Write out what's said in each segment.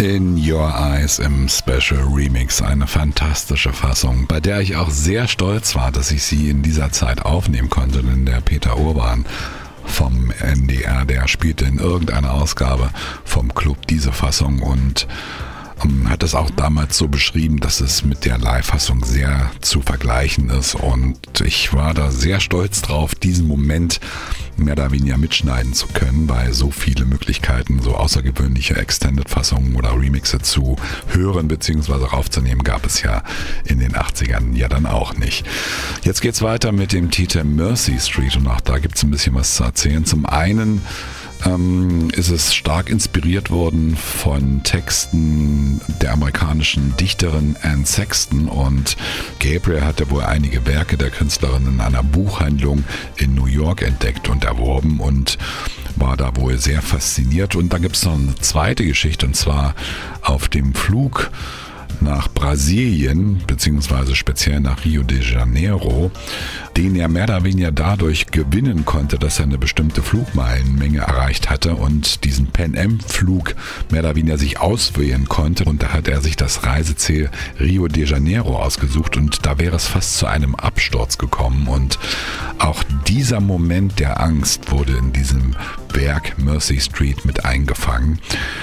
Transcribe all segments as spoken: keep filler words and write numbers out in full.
In Your Eyes im Special Remix, eine fantastische Fassung, bei der ich auch sehr stolz war, dass ich sie in dieser Zeit aufnehmen konnte, denn der Peter Urban vom N D R, der spielte in irgendeiner Ausgabe vom Club diese Fassung und hat es auch damals so beschrieben, dass es mit der Live-Fassung sehr zu vergleichen ist und ich war da sehr stolz drauf, diesen Moment mehr oder weniger mitschneiden zu können, weil so viele Möglichkeiten, so außergewöhnliche Extended-Fassungen oder Remixe zu hören bzw. aufzunehmen, gab es ja in den achtzigern ja dann auch nicht. Jetzt geht's weiter mit dem Titel Mercy Street und auch da gibt es ein bisschen was zu erzählen. Zum einen Ähm, ist es stark inspiriert worden von Texten der amerikanischen Dichterin Anne Sexton und Gabriel hatte wohl einige Werke der Künstlerin in einer Buchhandlung in New York entdeckt und erworben und war da wohl sehr fasziniert. Und dann gibt es noch eine zweite Geschichte und zwar auf dem Flug nach Brasilien, beziehungsweise speziell nach Rio de Janeiro, den er mehr oder weniger dadurch gewinnen konnte, dass er eine bestimmte Flugmeilenmenge erreicht hatte und diesen Pan-Am-Flug mehr oder weniger sich auswählen konnte. Und da hat er sich das Reiseziel Rio de Janeiro ausgesucht und da wäre es fast zu einem Absturz gekommen. Und auch dieser Moment der Angst wurde in diesem Werk Mercy Street mit eingefangen.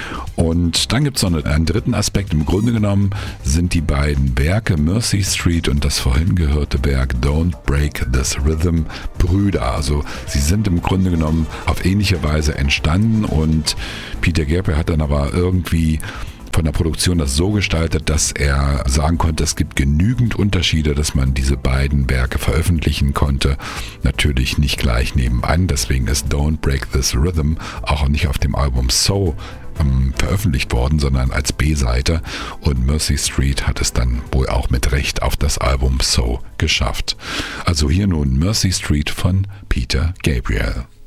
Und dann gibt es noch einen dritten Aspekt. Im Grunde genommen sind die beiden Werke Mercy Street und das vorhin gehörte Werk Don't Break This Rhythm Brüder. Also sie sind im Grunde genommen auf ähnliche Weise entstanden und Peter Gabriel hat dann aber irgendwie von der Produktion das so gestaltet, dass er sagen konnte, es gibt genügend Unterschiede, dass man diese beiden Werke veröffentlichen konnte. Natürlich nicht gleich nebenan, deswegen ist Don't Break This Rhythm auch nicht auf dem Album So ähm, veröffentlicht worden, sondern als B-Seite und Mercy Street hat es dann wohl auch mit Recht auf das Album So geschafft. Also hier nun Mercy Street von Peter Gabriel.